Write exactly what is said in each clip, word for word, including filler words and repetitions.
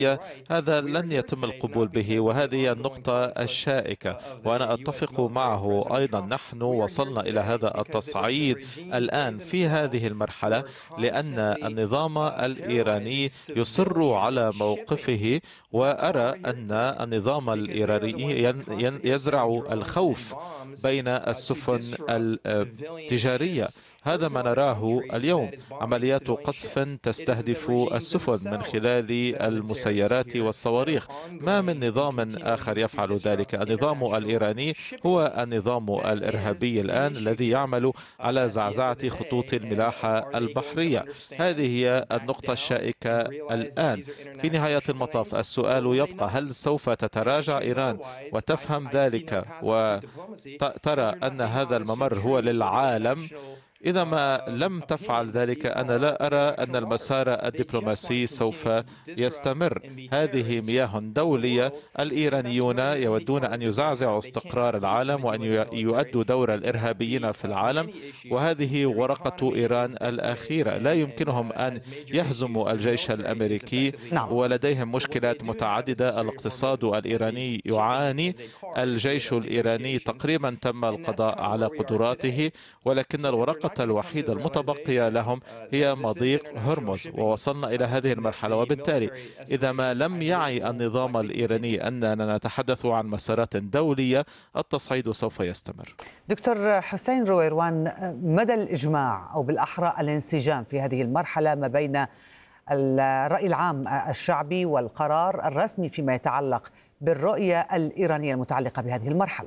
هذا لن يتم القبول به، وهذه هي النقطة الشائكة، وأنا أتفق معه أيضا. نحن وصلنا إلى هذا التصعيد الآن في هذه المرحلة لأن النظام الإيراني يصر على موقفه، وأرى أن النظام الإيراني يزرع الخوف بين السفن التجارية. هذا ما نراه اليوم، عمليات قصف تستهدف السفن من خلال المسيرات والصواريخ. ما من نظام آخر يفعل ذلك. النظام الإيراني هو النظام الإرهابي الآن الذي يعمل على زعزعة خطوط الملاحة البحرية. هذه هي النقطة الشائكة الآن. في نهاية المطاف السؤال يبقى: هل سوف تتراجع إيران وتفهم ذلك وترى أن هذا الممر هو للعالم؟ إذا ما لم تفعل ذلك، أنا لا أرى أن المسار الدبلوماسي سوف يستمر. هذه مياه دولية. الإيرانيون يودون أن يزعزعوا استقرار العالم وأن يؤدوا دور الإرهابيين في العالم، وهذه ورقة إيران الأخيرة. لا يمكنهم أن يهزموا الجيش الأمريكي، نعم. ولديهم مشكلات متعددة. الاقتصاد الإيراني يعاني، الجيش الإيراني تقريبا تم القضاء على قدراته، ولكن الورقة الوحيدة المتبقية لهم هي مضيق هرمز، ووصلنا إلى هذه المرحلة. وبالتالي إذا ما لم يعي النظام الإيراني أننا نتحدث عن مسارات دولية، التصعيد سوف يستمر. دكتور حسين رويروان، مدى الإجماع أو بالأحرى الانسجام في هذه المرحلة ما بين الرأي العام الشعبي والقرار الرسمي فيما يتعلق بالرؤية الإيرانية المتعلقة بهذه المرحلة؟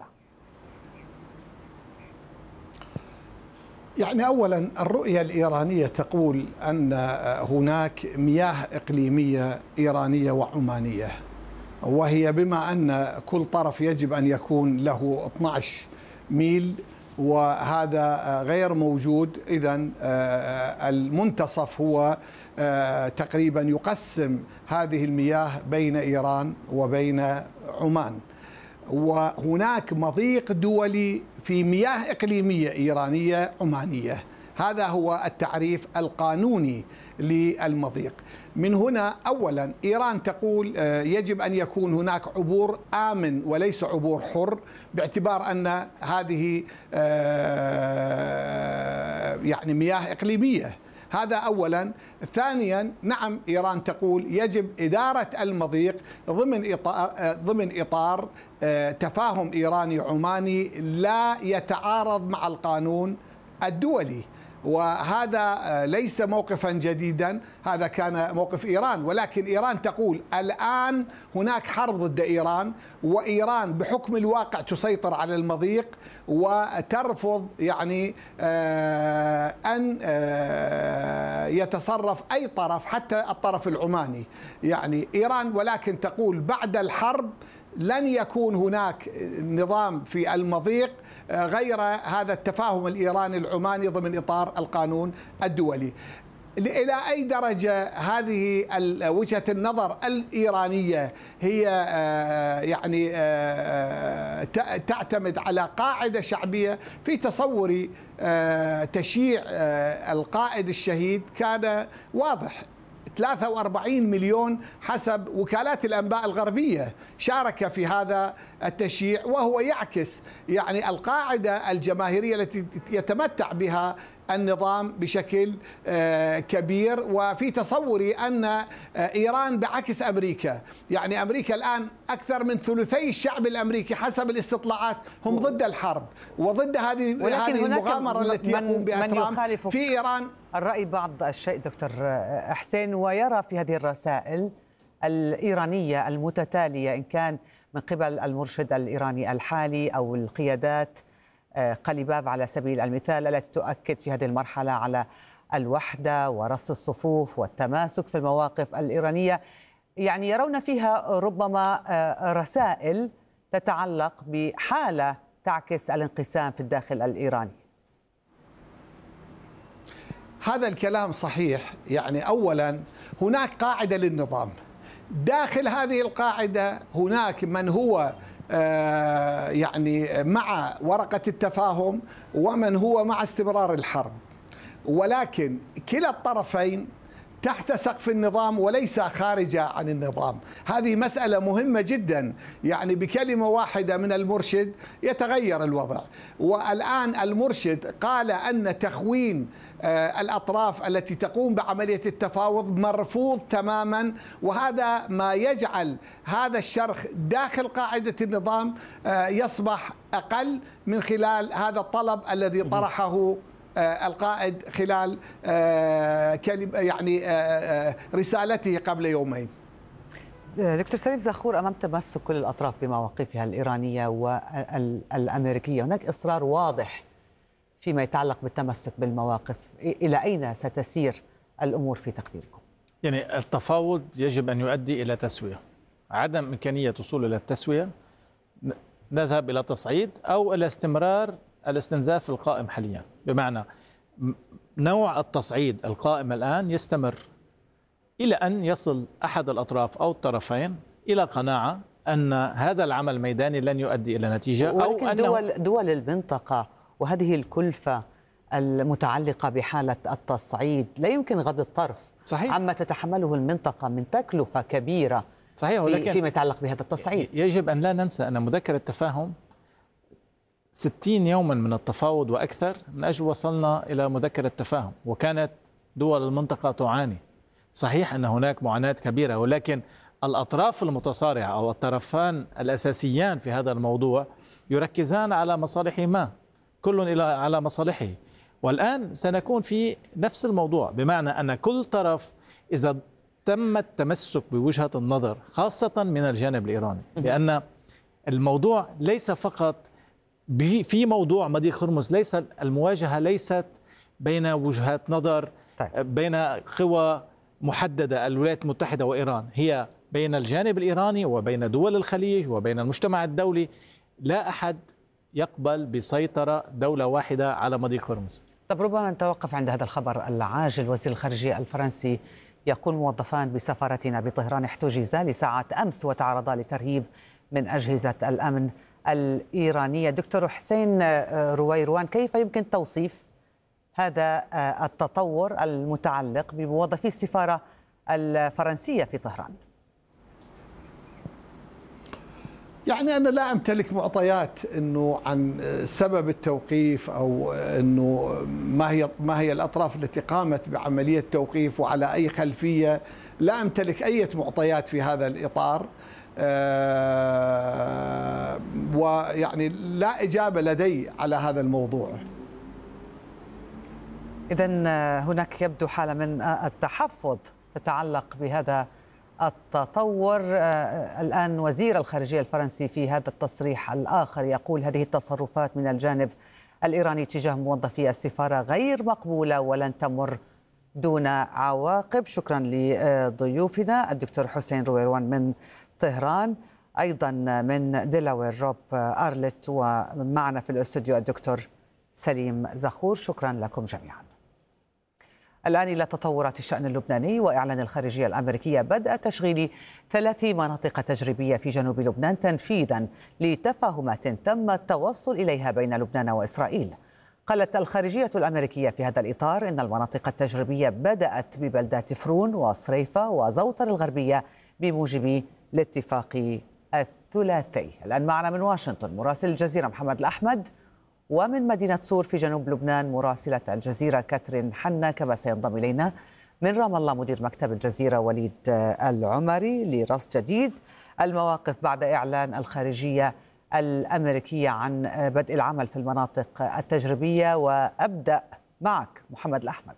يعني أولا الرؤية الإيرانية تقول أن هناك مياه إقليمية إيرانية وعمانية، وهي بما أن كل طرف يجب أن يكون له اثني عشر ميل وهذا غير موجود، إذن المنتصف هو تقريبا يقسم هذه المياه بين إيران وبين عمان، وهناك مضيق دولي في مياه إقليمية إيرانية عمانية. هذا هو التعريف القانوني للمضيق. من هنا أولا إيران تقول يجب أن يكون هناك عبور آمن وليس عبور حر، باعتبار أن هذه يعني مياه إقليمية. هذا أولا. ثانيا، نعم إيران تقول يجب إدارة المضيق ضمن إطار ضمن إطار تفاهم إيراني عماني لا يتعارض مع القانون الدولي، وهذا ليس موقفا جديدا، هذا كان موقف إيران. ولكن إيران تقول الآن هناك حرب ضد إيران، وإيران بحكم الواقع تسيطر على المضيق وترفض يعني أن يتصرف أي طرف حتى الطرف العماني يعني إيران. ولكن تقول بعد الحرب لن يكون هناك نظام في المضيق غير هذا التفاهم الإيراني العماني ضمن إطار القانون الدولي. إلى أي درجة هذه وجهة النظر الإيرانية هي يعني تعتمد على قاعدة شعبية؟ في تصوري تشييع القائد الشهيد كان واضح. ثلاثة وأربعين مليون حسب وكالات الأنباء الغربية شارك في هذا التشييع، وهو يعكس يعني القاعدة الجماهيرية التي يتمتع بها النظام بشكل كبير. وفي تصوري أن إيران بعكس أمريكا، يعني أمريكا الآن أكثر من ثلثي الشعب الأمريكي حسب الاستطلاعات هم ضد الحرب وضد هذه هذه المغامرة التي يقوم بها ترامب في إيران. الرأي بعض الشيء دكتور حسين، ويرى في هذه الرسائل الإيرانية المتتالية إن كان من قبل المرشد الإيراني الحالي أو القيادات قليباف على سبيل المثال، التي تؤكد في هذه المرحلة على الوحدة ورص الصفوف والتماسك في المواقف الإيرانية، يعني يرون فيها ربما رسائل تتعلق بحالة تعكس الانقسام في الداخل الإيراني. هذا الكلام صحيح. يعني أولا هناك قاعدة للنظام، داخل هذه القاعدة هناك من هو يعني مع ورقة التفاهم ومن هو مع استمرار الحرب، ولكن كلا الطرفين تحت سقف النظام وليس خارج عن النظام. هذه مسألة مهمة جدا، يعني بكلمة واحدة من المرشد يتغير الوضع. والآن المرشد قال أن تخوين الأطراف التي تقوم بعملية التفاوض مرفوض تماما، وهذا ما يجعل هذا الشرخ داخل قاعدة النظام يصبح أقل من خلال هذا الطلب الذي طرحه القائد خلال يعني رسالته قبل يومين. دكتور سليم زخور، أمام تمسك كل الأطراف بمواقفها الإيرانية والأمريكية هناك إصرار واضح فيما يتعلق بالتمسك بالمواقف، إلى أين ستسير الأمور في تقديركم؟ يعني التفاوض يجب أن يؤدي إلى تسوية. عدم إمكانية الوصول إلى التسوية نذهب إلى تصعيد أو إلى استمرار الاستنزاف القائم حاليا، بمعنى نوع التصعيد القائم الآن يستمر إلى أن يصل أحد الأطراف أو الطرفين إلى قناعة أن هذا العمل الميداني لن يؤدي إلى نتيجة، أو ولكن أنه دول, دول المنطقة وهذه الكلفة المتعلقة بحالة التصعيد لا يمكن غض الطرف صحيح. عما تتحمله المنطقة من تكلفة كبيرة صحيح، ولكن فيما يتعلق بهذا التصعيد. يجب أن لا ننسى أن مذكرة التفاهم ستين يوما من التفاوض وأكثر من أجل وصلنا إلى مذكرة التفاهم، وكانت دول المنطقة تعاني. صحيح أن هناك معاناة كبيرة، ولكن الأطراف المتصارعة أو الطرفان الأساسيان في هذا الموضوع يركزان على مصالحهما، كل إلى على مصالحه. والآن سنكون في نفس الموضوع، بمعنى أن كل طرف إذا تم التمسك بوجهة النظر خاصة من الجانب الإيراني، لأن الموضوع ليس فقط في موضوع مضيق هرمز، ليس المواجهة ليست بين وجهات نظر بين قوى محددة الولايات المتحدة وإيران، هي بين الجانب الإيراني وبين دول الخليج وبين المجتمع الدولي. لا أحد يقبل بسيطرة دولة واحدة على مضيق هرمز. طب ربما نتوقف عند هذا الخبر العاجل. وزير الخارجية الفرنسي يقول موظفان بسفارتنا بطهران احتجزا لساعات أمس وتعرضا لترهيب من أجهزة الأمن الإيرانية. دكتور حسين رويروان، كيف يمكن توصيف هذا التطور المتعلق بموظفي السفارة الفرنسية في طهران؟ يعني أنا لا أمتلك معطيات إنه عن سبب التوقيف أو إنه ما هي ما هي الأطراف التي قامت بعملية توقيف وعلى أي خلفية. لا أمتلك أي معطيات في هذا الإطار، أه ويعني لا إجابة لدي على هذا الموضوع. إذن هناك يبدو حالة من التحفظ تتعلق بهذا التطور. الآن وزير الخارجية الفرنسي في هذا التصريح الآخر يقول هذه التصرفات من الجانب الإيراني تجاه موظفي السفارة غير مقبولة ولن تمر دون عواقب. شكرا لضيوفنا الدكتور حسين رويروان من طهران، أيضا من دلاوير روب أرلت، ومعنا في الاستوديو الدكتور سليم زخور. شكرا لكم جميعا. الآن إلى تطورات الشأن اللبناني وإعلان الخارجية الأمريكية بدء تشغيل ثلاث مناطق تجريبية في جنوب لبنان تنفيذا لتفاهمات تم التوصل إليها بين لبنان وإسرائيل. قالت الخارجية الأمريكية في هذا الإطار إن المناطق التجريبية بدأت ببلدات فرون وصريفة وزوطر الغربية بموجب الاتفاق الثلاثي. الآن معنا من واشنطن مراسل الجزيرة محمد الأحمد، ومن مدينة صور في جنوب لبنان مراسلة الجزيرة كاترين حنا، كما سينضم إلينا من رام الله مدير مكتب الجزيرة وليد العمري لرصد جديد المواقف بعد إعلان الخارجية الأمريكية عن بدء العمل في المناطق التجريبية. وأبدأ معك محمد الأحمد.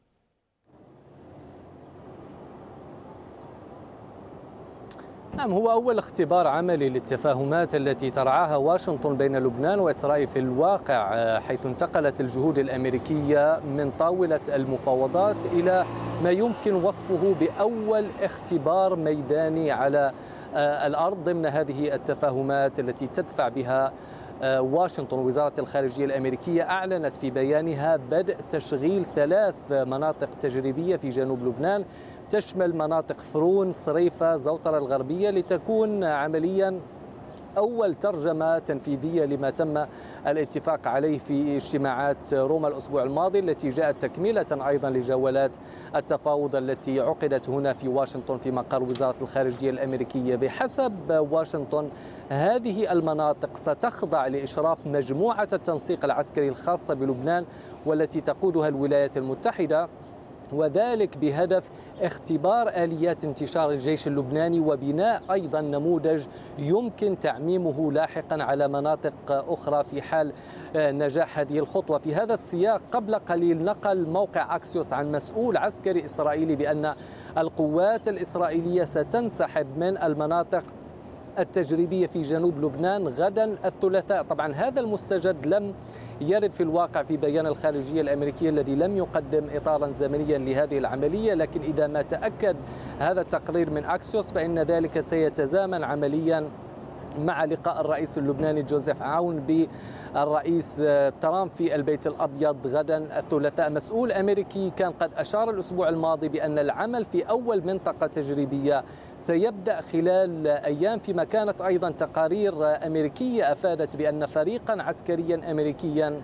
نعم، هو أول اختبار عملي للتفاهمات التي ترعاها واشنطن بين لبنان وإسرائيل في الواقع، حيث انتقلت الجهود الأمريكية من طاولة المفاوضات إلى ما يمكن وصفه بأول اختبار ميداني على الأرض ضمن هذه التفاهمات التي تدفع بها واشنطن. وزارة الخارجية الأمريكية أعلنت في بيانها بدء تشغيل ثلاث مناطق تجريبية في جنوب لبنان تشمل مناطق فرون، صريفة، زوطرة الغربية، لتكون عمليا أول ترجمة تنفيذية لما تم الاتفاق عليه في اجتماعات روما الأسبوع الماضي، التي جاءت تكملة أيضا لجولات التفاوض التي عقدت هنا في واشنطن في مقر وزارة الخارجية الأمريكية. بحسب واشنطن هذه المناطق ستخضع لإشراف مجموعة التنسيق العسكري الخاصة بلبنان والتي تقودها الولايات المتحدة، وذلك بهدف اختبار آليات انتشار الجيش اللبناني وبناء أيضا نموذج يمكن تعميمه لاحقا على مناطق أخرى في حال نجاح هذه الخطوة. في هذا السياق قبل قليل نقل موقع أكسيوس عن مسؤول عسكري إسرائيلي بأن القوات الإسرائيلية ستنسحب من المناطق التجريبية في جنوب لبنان غدا الثلاثاء. طبعا هذا المستجد لم يرد في الواقع في بيان الخارجية الأمريكية الذي لم يقدم إطارا زمنيا لهذه العملية، لكن إذا ما تأكد هذا التقرير من أكسيوس فإن ذلك سيتزامن عمليا مع لقاء الرئيس اللبناني جوزيف عون بالرئيس ترامب في البيت الأبيض غدا الثلاثاء. مسؤول أمريكي كان قد أشار الأسبوع الماضي بأن العمل في أول منطقة تجريبية سيبدأ خلال أيام، فيما كانت أيضا تقارير أمريكية أفادت بأن فريقا عسكريا أمريكيا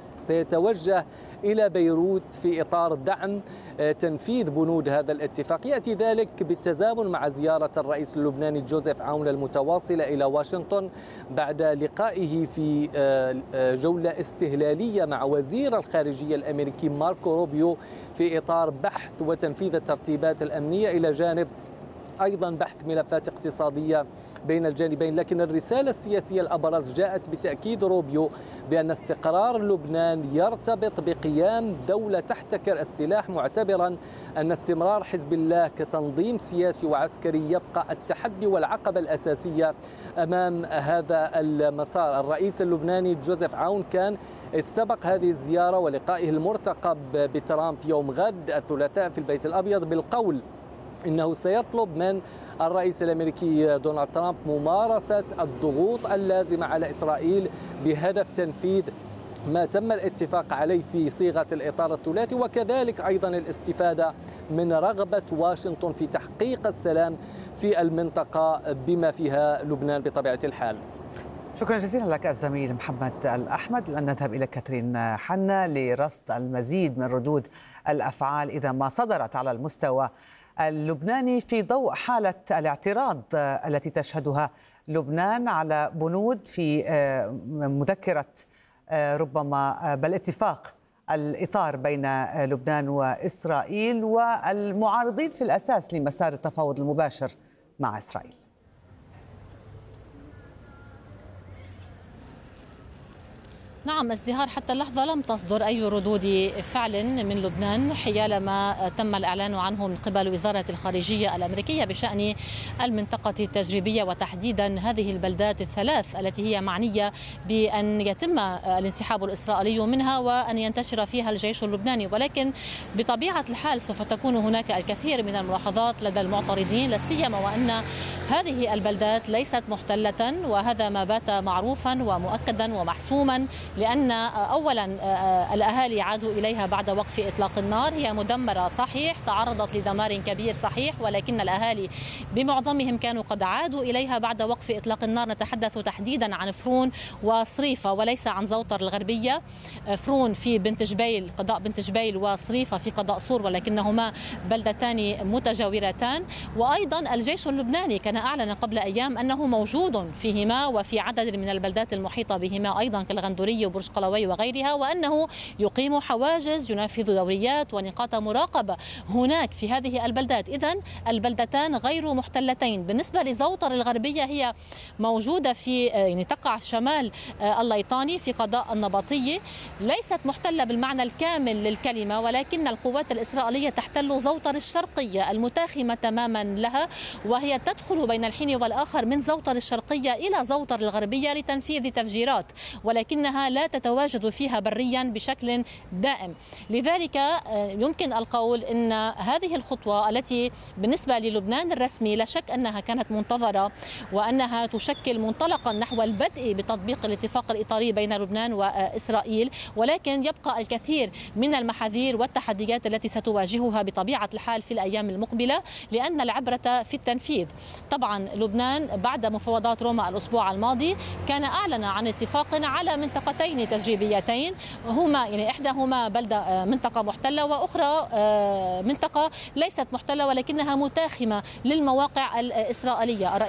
سيتوجه إلى بيروت في إطار دعم تنفيذ بنود هذا الاتفاق. يأتي ذلك بالتزامن مع زيارة الرئيس اللبناني جوزيف عون المتواصلة إلى واشنطن بعد لقائه في جولة استهلالية مع وزير الخارجية الأمريكي ماركو روبيو في إطار بحث وتنفيذ الترتيبات الأمنية إلى جانب أيضا بحث ملفات اقتصادية بين الجانبين. لكن الرسالة السياسية الأبرز جاءت بتأكيد روبيو بأن استقرار لبنان يرتبط بقيام دولة تحتكر السلاح، معتبرا أن استمرار حزب الله كتنظيم سياسي وعسكري يبقى التحدي والعقبة الأساسية أمام هذا المسار. الرئيس اللبناني جوزيف عون كان استبق هذه الزيارة ولقائه المرتقب بترامب يوم غد الثلاثاء في البيت الأبيض بالقول إنه سيطلب من الرئيس الأمريكي دونالد ترامب ممارسة الضغوط اللازمة على إسرائيل بهدف تنفيذ ما تم الاتفاق عليه في صيغة الإطار الثلاثي، وكذلك أيضا الاستفادة من رغبة واشنطن في تحقيق السلام في المنطقة بما فيها لبنان بطبيعة الحال. شكرا جزيلا لك الزميل محمد الأحمد. الآن نذهب إلى كاترين حنا لرصد المزيد من ردود الأفعال إذا ما صدرت على المستوى اللبناني في ضوء حالة الاعتراض التي تشهدها لبنان على بنود في مذكرة ربما بل اتفاق الإطار بين لبنان وإسرائيل والمعارضين في الأساس لمسار التفاوض المباشر مع إسرائيل. نعم، ازدهار حتى اللحظة لم تصدر أي ردود فعل من لبنان حيال ما تم الإعلان عنه من قبل وزارة الخارجية الأمريكية بشأن المنطقة التجريبية وتحديدا هذه البلدات الثلاث التي هي معنية بأن يتم الانسحاب الإسرائيلي منها وأن ينتشر فيها الجيش اللبناني. ولكن بطبيعة الحال سوف تكون هناك الكثير من الملاحظات لدى المعترضين، لا سيما وأن هذه البلدات ليست محتلة، وهذا ما بات معروفا ومؤكدا ومحسوما، لأن أولا الأهالي عادوا إليها بعد وقف إطلاق النار. هي مدمرة صحيح، تعرضت لدمار كبير صحيح، ولكن الأهالي بمعظمهم كانوا قد عادوا إليها بعد وقف إطلاق النار. نتحدث تحديدا عن فرون وصريفة وليس عن زوطر الغربية. فرون في بنت جبيل، قضاء بنت جبيل، وصريفة في قضاء صور، ولكنهما بلدتان متجاورتان. وأيضا الجيش اللبناني كان أعلن قبل أيام أنه موجود فيهما وفي عدد من البلدات المحيطة بهما أيضا كالغندورية وبرج قلوي وغيرها، وأنه يقيم حواجز، ينفذ دوريات ونقاط مراقبة هناك في هذه البلدات. إذن البلدتان غير محتلتين. بالنسبة لزوطر الغربية هي موجودة في يعني تقع شمال الليطاني في قضاء النبطية، ليست محتلة بالمعنى الكامل للكلمة، ولكن القوات الإسرائيلية تحتل زوطر الشرقية المتاخمة تماما لها، وهي تدخل بين الحين والآخر من زوطر الشرقية إلى زوطر الغربية لتنفيذ تفجيرات، ولكنها ولكنها لا تتواجد فيها بريا بشكل دائم. لذلك يمكن القول أن هذه الخطوة التي بالنسبة للبنان الرسمي لا شك أنها كانت منتظرة وأنها تشكل منطلقا نحو البدء بتطبيق الاتفاق الإطاري بين لبنان وإسرائيل، ولكن يبقى الكثير من المحاذير والتحديات التي ستواجهها بطبيعة الحال في الأيام المقبلة، لأن العبرة في التنفيذ. طبعا لبنان بعد مفاوضات روما الأسبوع الماضي كان أعلن عن اتفاق على منطقتين تجريبيتين، هما يعني إحداهما بلدة منطقة محتلة وأخرى منطقة ليست محتلة ولكنها متاخمة للمواقع الإسرائيلية.